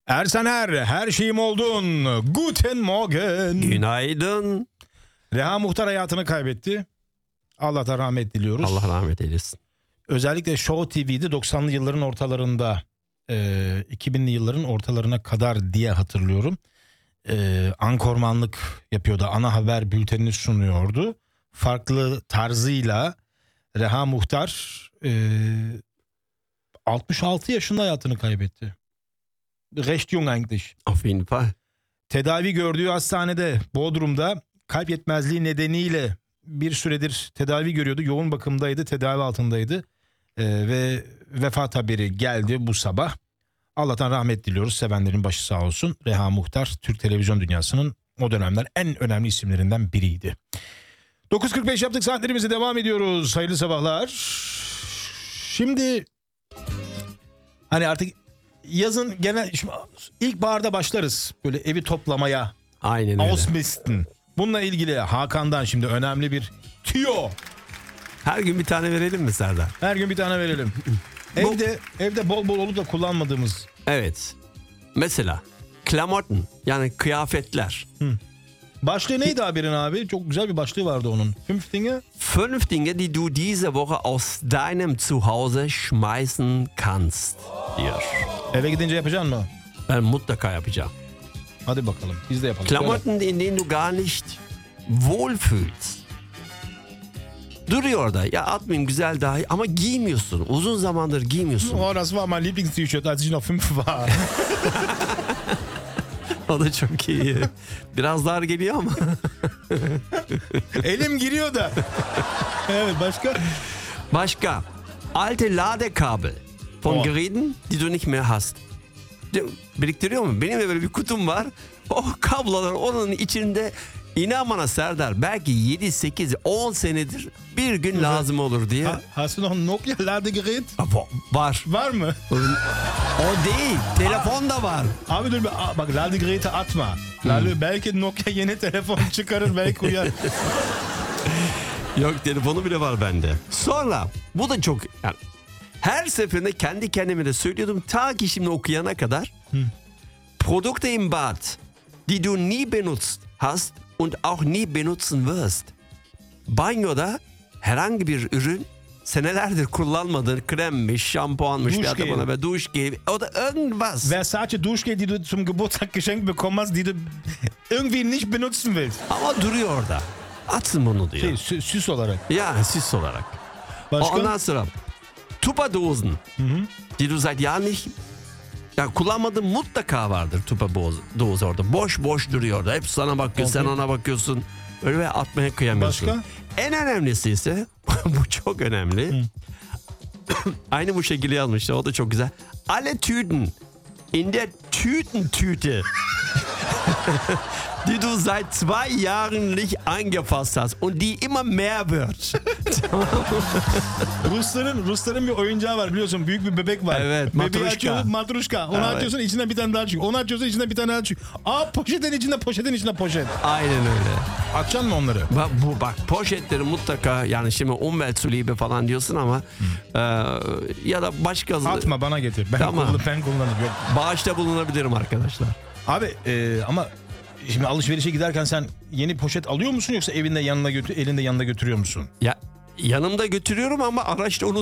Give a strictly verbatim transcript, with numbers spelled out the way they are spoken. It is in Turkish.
Ersener, her şeyim oldun. Guten Morgen. Günaydın. Reha Muhtar hayatını kaybetti. Allah'tan rahmet diliyoruz. Allah rahmet eylesin. Özellikle Show T V'de doksanlı yılların ortalarında, e, iki binli yılların ortalarına kadar diye hatırlıyorum. E, ankormanlık yapıyordu. Ana haber bültenini sunuyordu. Farklı tarzıyla Reha Muhtar e, altmış altı yaşında hayatını kaybetti. Recht jung eigentlich. Auf jeden Fall. Tedavi gördüğü hastanede Bodrum'da kalp yetmezliği nedeniyle bir süredir tedavi görüyordu. Yoğun bakımdaydı, tedavi altındaydı. Ee, ve vefat haberi geldi bu sabah. Allah'tan rahmet diliyoruz. Sevenlerin başı sağ olsun. Reha Muhtar, Türk televizyon dünyasının o dönemler en önemli isimlerinden biriydi. dokuz kırk beş yaptık, saatlerimize devam ediyoruz. Hayırlı sabahlar. Şimdi hani artık yazın genel ilkbaharda başlarız böyle evi toplamaya. Aynen öyle. Ausmisten. Bununla ilgili Hakan'dan şimdi önemli bir tüyo. Her gün bir tane verelim mi Serdar? Her gün bir tane verelim. Evde evde bol bol olup da kullanmadığımız. Evet. Mesela Klamotten, yani kıyafetler. Hı. Başlığı neydi haberin abi? Çok güzel bir başlığı vardı onun. Fünf Dinge. Fünf Dinge, die du diese Woche aus deinem Zuhause schmeißen kannst. Diyor. Eve gidince yapacaksın mı? Ben mutlaka yapacağım. Hadi bakalım. Biz de yapalım. Klamotten, in denen du gar nicht wohlfühlst. Duruyor da, ya atmayayım güzel dahi, ama giymiyorsun. Uzun zamandır giymiyorsun. Oh, das war mein Lieblings-T-Shirt, als ich noch fünf war. O da çok iyi. Biraz dar geliyor ama. Elim giriyor da. Evet, başka? Başka. Alte Ladekabel von Oh. Geräten, die du nicht mehr hast. Biriktiriyor mu? Benim de böyle bir kutum var. O kablolar onun içinde, inan bana Serdar, belki yedi, sekiz, on senedir bir gün lazım olur diye. Ha, hast du noch ein Nokia-Ladegerät? Aa, var. Var mı? O değil. Telefon da var. Abi dur, bak Ladegeräte atma. Lade, belki Nokia yeni telefon çıkarır, belki uyar. Yok, telefonu bile var bende. Sonra bu da çok, yani her seferinde kendi kendime de söylüyordum, ta ki şimdi okuyana kadar. Hı. Produkte im Bad, die du nie benutzt hast und auch nie benutzen wirst. Banyoda herhangi bir ürün, senelerdir kullanmadığın kremmiş, şampuanmış, Duschgel ve Duschgel oder irgendwas. Versace Duschgel, die du zum Geburtstag geschenkt bekommen hast, die du irgendwie nicht benutzen willst. Ama duruyor orada. Atsın bunu diyor. Şey, sü- süs olarak. Ya, süs olarak. Başka? Ondan sonra Tupperdosen, die du seit Jahren nicht, ya kullanmadığın mutlaka vardır Tupperdosen orada. Boş boş duruyor da. Hep sana bakıyor, Okay. sen ona bakıyorsun. Öyle ve atmaya kıyamıyorsun. Başka? En önemlisi ise bu çok önemli. Aynı bu şekilde yazmışlar. O da çok güzel. Alle Tüten in der Tütentüte die du seit zwei Jahren nicht angefasst hast und die immer mehr wird. Rusların Rusların bir oyuncağı var, biliyorsun, büyük bir bebek var. Evet, Bebeği matruşka. açıyor, matruşka. Onu Evet. açıyorsun, içinden bir tane daha çıkıyor. Onu açıyorsun, içinden bir tane daha çıkıyor. Aa, poşetin içinde, poşetin içinde poşet. Aynen öyle. Açacaksın mı onları? Bak, bu bak poşetleri mutlaka, yani şimdi Umweltzuliebe falan diyorsun ama e, ya da başka Atma, bana getir. Ben, Tamam. kullan, ben kullanırım. Yok. bağışta bulunabilirim arkadaşlar. Abi e, ama şimdi alışverişe giderken sen yeni poşet alıyor musun, yoksa evinde yanına götür, elinde yanında götürüyor musun? Ya yanımda götürüyorum ama araçta